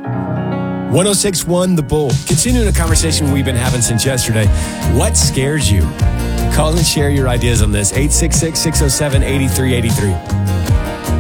1061 The Bull. Continuing a conversation we've been having since yesterday. What scares you? Call and share your ideas on this. 866-607-8383.